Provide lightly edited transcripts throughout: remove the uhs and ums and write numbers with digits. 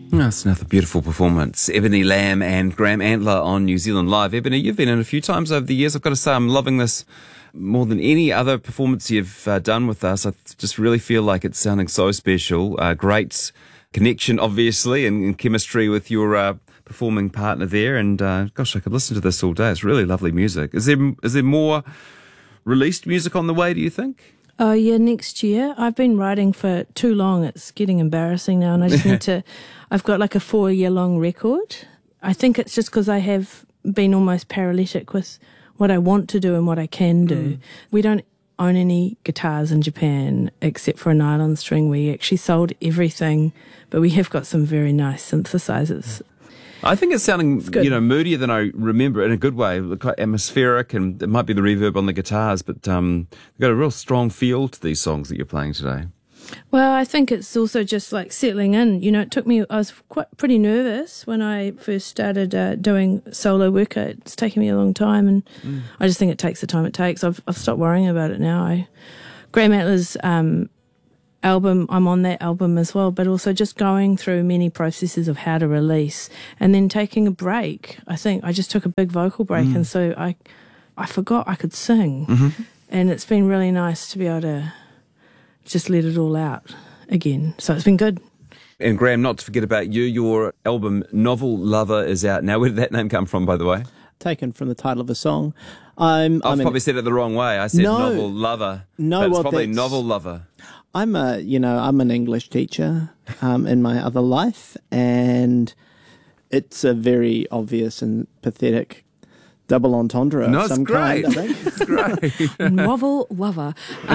That's another beautiful performance. Ebony Lamb and Graham Antler on New Zealand Live. Ebony, you've been in a few times over the years. I've got to say I'm loving this more than any other performance you've done with us. I just really feel like it's sounding so special. Great connection, obviously, and chemistry with your performing partner there. And gosh, I could listen to this all day. It's really lovely music. Is there more released music on the way, do you think? Oh, yeah, next year. I've been writing for too long. It's getting embarrassing now, and I just need to... I've got like a 4-year-long record. I think it's just because I have been almost paralytic with what I want to do and what I can do. We don't own any guitars in Japan except for a nylon string. We actually sold everything, but we have got some very nice synthesizers. I think it's sounding, moodier than I remember in a good way, quite atmospheric, and it might be the reverb on the guitars, but they've got a real strong feel to these songs that you're playing today. Well, I think it's also just like settling in. It took me, I was pretty nervous when I first started doing solo work. It's taken me a long time, and I just think it takes the time it takes. I've stopped worrying about it now. Graham Antler's album, I'm on that album as well, but also just going through many processes of how to release and then taking a break. I think I just took a big vocal break, and so I forgot I could sing, and it's been really nice to be able to just let it all out again. So it's been good. And Graham, not to forget about you, your album Novel Lover is out now. Where did that name come from, by the way? Taken from the title of a song. I've probably said it the wrong way. I said Novel Lover. No, but it's probably Novel Lover. I'm an English teacher in my other life, and it's a very obvious and pathetic double entendre of some kind, I think. It's great. Novel Lover.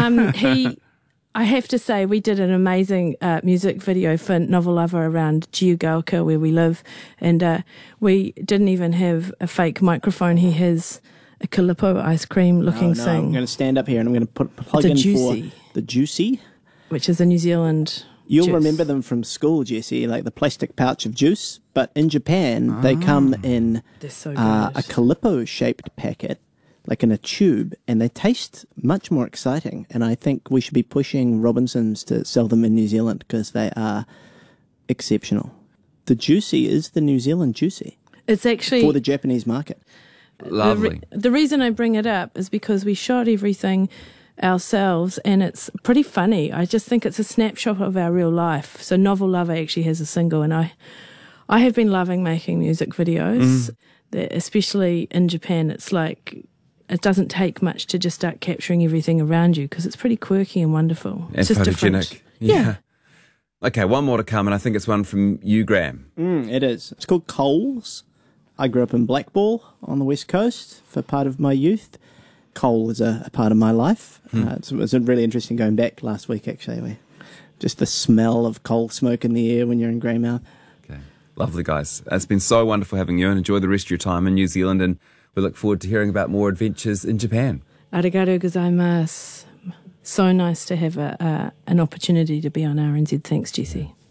I have to say, we did an amazing music video for Novel Lover around Giugaoka, where we live, and we didn't even have a fake microphone. He has a Calippo ice cream looking thing. I'm going to stand up here and I'm going to plug in Juicy. for the Juicy, which is a New Zealand You'll juice. remember them from school, Jessie, like the plastic pouch of juice. But in Japan, they come in so a Calippo-shaped packet, like in a tube, and they taste much more exciting. And I think we should be pushing Robinsons to sell them in New Zealand because they are exceptional. The Juicy is the New Zealand Juicy. It's actually for the Japanese market. Lovely. The reason I bring it up is because we shot everything ourselves, and it's pretty funny. I just think it's a snapshot of our real life. So Novel Lover actually has a single, and I have been loving making music videos, especially in Japan. It's like it doesn't take much to just start capturing everything around you because it's pretty quirky and wonderful. And it's just photogenic. Different. Yeah. Okay, one more to come, and I think it's one from you, Graham. It is. It's called Coles. I grew up in Blackball on the West Coast for part of my youth. Coal is a part of my life. It was really interesting going back last week, actually. Just the smell of coal smoke in the air when you're in Greymouth. Okay, lovely, guys. It's been so wonderful having you, and enjoy the rest of your time in New Zealand, and we look forward to hearing about more adventures in Japan. Arigatou gozaimasu. So nice to have an opportunity to be on RNZ. Thanks, Jessie.